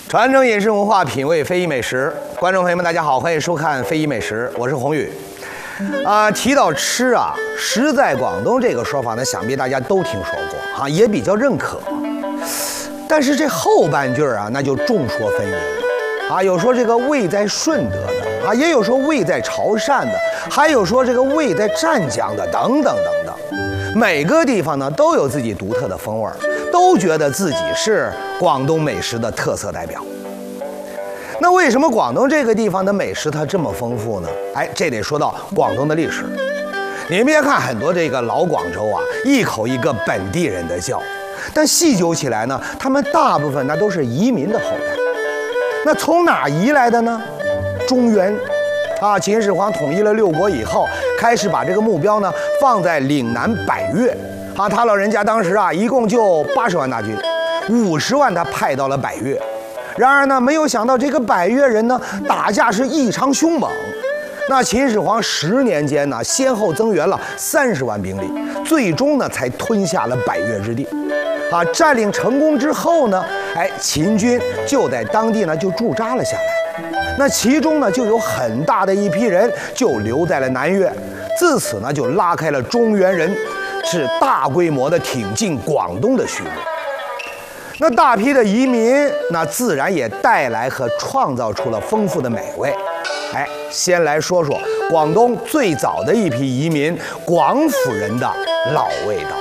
传承饮食文化，品味非遗美食。观众朋友们，大家好，欢迎收看《非遗美食》，我是宏宇。提到吃啊，食在广东这个说法呢，想必大家都听说过啊，也比较认可。但是这后半句啊，那就众说纷纭了啊，有说这个味在顺德的啊，也有说味在潮汕的，还有说这个味在湛江的，等等等等。每个地方呢都有自己独特的风味儿，都觉得自己是广东美食的特色代表。那为什么广东这个地方的美食它这么丰富呢？这得说到广东的历史。你别看很多这个老广州啊，一口一个本地人的叫，但细究起来呢，他们大部分那都是移民的后代。那从哪移来的呢？中原。秦始皇统一了6国以后，开始把这个目标呢放在岭南百越。他老人家当时一共就80万大军，50万他派到了百越。然而呢，没有想到这个百越人呢打架是异常凶猛。那秦始皇10年间呢，先后增援了30万兵力，最终呢才吞下了百越之地。占领成功之后呢，秦军就在当地呢就驻扎了下来。那其中呢，就有很大的一批人就留在了南越，自此呢，就拉开了中原人是大规模的挺进广东的序幕。那大批的移民，那自然也带来和创造出了丰富的美味。先来说说广东最早的一批移民——广府人的老味道。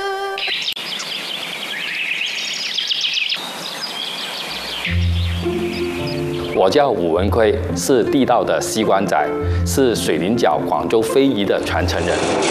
我叫武文奎，是地道的西关仔，是水菱角广州非遗的传承人。